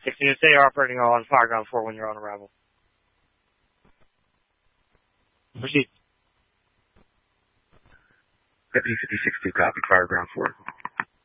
16 to say you're operating on Fireground 4 when you're on arrival. Proceed. Deputy 56-2, copy, Fireground 4.